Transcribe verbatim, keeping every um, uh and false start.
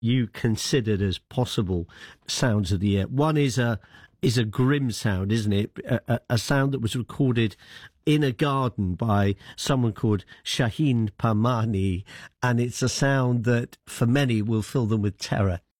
you considered as possible sounds of the year. One is a is a grim sound, isn't it? A, a, a sound that was recorded in a garden by someone called Shaheen Parmani, and it's a sound that, for many, will fill them with terror.